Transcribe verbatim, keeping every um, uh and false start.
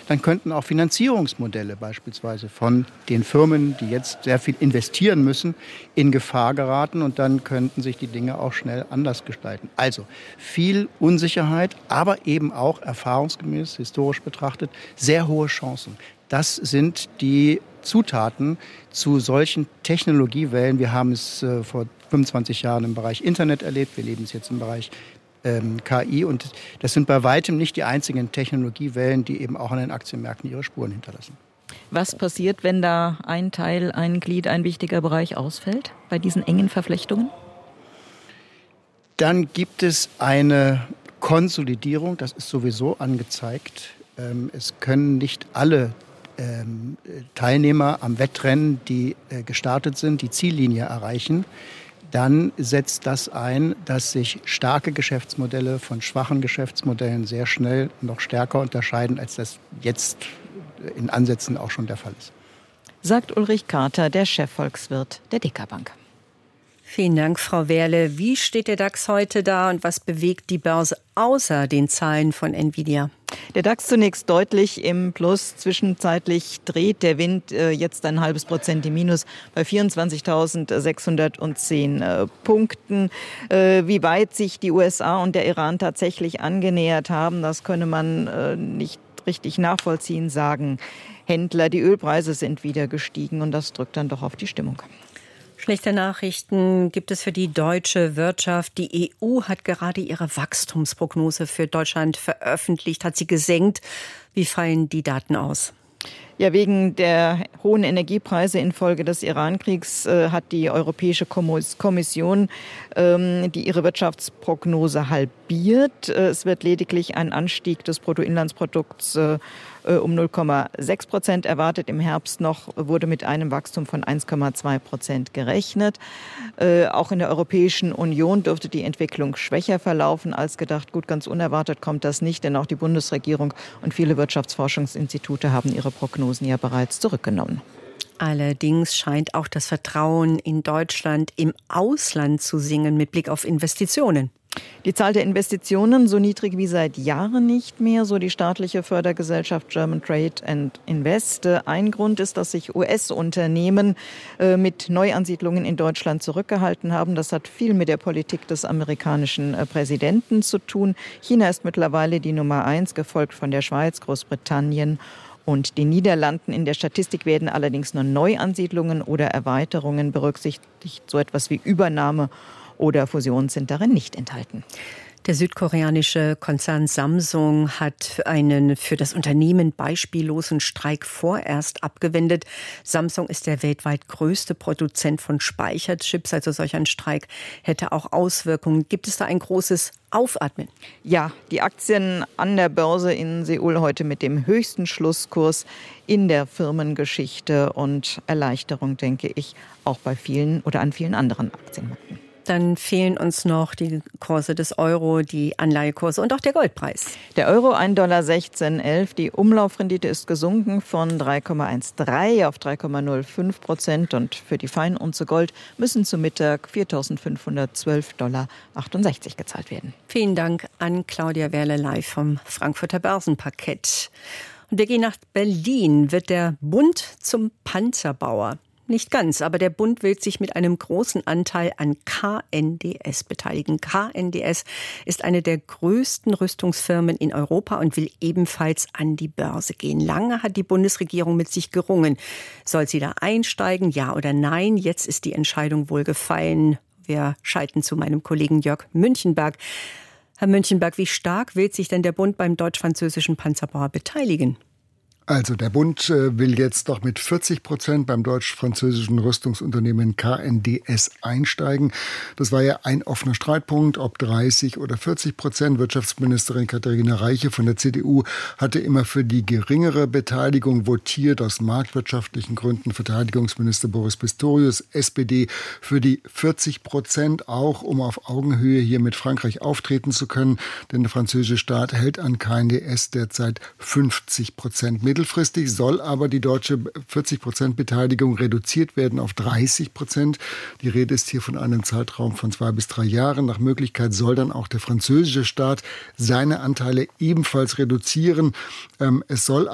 dann könnten auch Finanzierungsmodelle beispielsweise von den Firmen, die jetzt sehr viel investieren müssen, in Gefahr geraten und dann könnten sich die Dinge auch schnell anders gestalten. Also viel Unsicherheit, aber eben auch erfahrungsgemäß, historisch betrachtet, sehr hohe Chancen. Das sind die Zutaten zu solchen Technologiewellen. Wir haben es äh, vor fünfundzwanzig Jahren im Bereich Internet erlebt, wir leben es jetzt im Bereich ähm, K I und das sind bei weitem nicht die einzigen Technologiewellen, die eben auch an den Aktienmärkten ihre Spuren hinterlassen. Was passiert, wenn da ein Teil, ein Glied, ein wichtiger Bereich ausfällt bei diesen engen Verflechtungen? Dann gibt es eine Konsolidierung, das ist sowieso angezeigt. Ähm, es können nicht alle Ähm, Teilnehmer am Wettrennen, die äh, gestartet sind, die Ziellinie erreichen, dann setzt das ein, dass sich starke Geschäftsmodelle von schwachen Geschäftsmodellen sehr schnell noch stärker unterscheiden, als das jetzt in Ansätzen auch schon der Fall ist. Sagt Ulrich Carter, der Chefvolkswirt der D K Bank. Vielen Dank, Frau Wehrle. Wie steht der DAX heute da und was bewegt die Börse außer den Zahlen von Nvidia? Der DAX zunächst deutlich im Plus. Zwischenzeitlich dreht der Wind äh, jetzt ein halbes Prozent im Minus bei vierundzwanzigtausendsechshundertzehn äh, Punkten. Äh, wie weit sich die U S A und der Iran tatsächlich angenähert haben, das könne man äh, nicht richtig nachvollziehen, sagen Händler. Die Ölpreise sind wieder gestiegen und das drückt dann doch auf die Stimmung. Schlechte Nachrichten gibt es für die deutsche Wirtschaft. Die E U hat gerade ihre Wachstumsprognose für Deutschland veröffentlicht, hat sie gesenkt. Wie fallen die Daten aus? Ja, wegen der hohen Energiepreise infolge des Iran-Kriegs äh, hat die Europäische Kommission ähm, die ihre Wirtschaftsprognose halbiert. Äh, es wird lediglich ein Anstieg des Bruttoinlandsprodukts äh, um null Komma sechs Prozent erwartet. Im Herbst noch wurde mit einem Wachstum von eins Komma zwei Prozent gerechnet. Äh, auch in der Europäischen Union dürfte die Entwicklung schwächer verlaufen als gedacht. Gut, ganz unerwartet kommt das nicht, denn auch die Bundesregierung und viele Wirtschaftsforschungsinstitute haben ihre Prognosen ja bereits zurückgenommen. Allerdings scheint auch das Vertrauen in Deutschland im Ausland zu sinken mit Blick auf Investitionen. Die Zahl der Investitionen so niedrig wie seit Jahren nicht mehr, so die staatliche Fördergesellschaft German Trade and Invest. Ein Grund ist, dass sich U S-Unternehmen mit Neuansiedlungen in Deutschland zurückgehalten haben. Das hat viel mit der Politik des amerikanischen Präsidenten zu tun. China ist mittlerweile die Nummer eins, gefolgt von der Schweiz, Großbritannien und den Niederlanden. In der Statistik werden allerdings nur Neuansiedlungen oder Erweiterungen berücksichtigt. So etwas wie Übernahme oder Fusionen sind darin nicht enthalten. Der südkoreanische Konzern Samsung hat einen für das Unternehmen beispiellosen Streik vorerst abgewendet. Samsung ist der weltweit größte Produzent von Speicherchips, also solch ein Streik hätte auch Auswirkungen. Gibt es da ein großes Aufatmen? Ja, die Aktien an der Börse in Seoul heute mit dem höchsten Schlusskurs in der Firmengeschichte und Erleichterung, denke ich, auch bei vielen oder an vielen anderen Aktienmärkten. Dann fehlen uns noch die Kurse des Euro, die Anleihekurse und auch der Goldpreis. Der Euro ein Komma sechzehn elf. Die Umlaufrendite ist gesunken von drei Komma dreizehn auf drei Komma null fünf Prozent. Und für die Feinunze Gold müssen zu Mittag viertausendfünfhundertzwölf Komma achtundsechzig Dollar gezahlt werden. Vielen Dank an Claudia Wehrle live vom Frankfurter Börsenparkett. Und wir gehen nach Berlin. Wird der Bund zum Panzerbauer? Nicht ganz, aber der Bund will sich mit einem großen Anteil an K N D S beteiligen. K N D S ist eine der größten Rüstungsfirmen in Europa und will ebenfalls an die Börse gehen. Lange hat die Bundesregierung mit sich gerungen. Soll sie da einsteigen, ja oder nein? Jetzt ist die Entscheidung wohl gefallen. Wir schalten zu meinem Kollegen Jörg Münchenberg. Herr Münchenberg, wie stark will sich denn der Bund beim deutsch-französischen Panzerbauer beteiligen? Also der Bund will jetzt doch mit vierzig Prozent beim deutsch-französischen Rüstungsunternehmen K N D S einsteigen. Das war ja ein offener Streitpunkt, ob dreißig oder vierzig Prozent. Wirtschaftsministerin Katharina Reiche von der C D U hatte immer für die geringere Beteiligung votiert, aus marktwirtschaftlichen Gründen. Verteidigungsminister Boris Pistorius, S P D, für die vierzig Prozent, auch um auf Augenhöhe hier mit Frankreich auftreten zu können. Denn der französische Staat hält an K N D S derzeit fünfzig Prozent mit. Mittelfristig soll aber die deutsche vierzig Prozent Beteiligung reduziert werden auf dreißig Prozent. Die Rede ist hier von einem Zeitraum von zwei bis drei Jahren. Nach Möglichkeit soll dann auch der französische Staat seine Anteile ebenfalls reduzieren. Es soll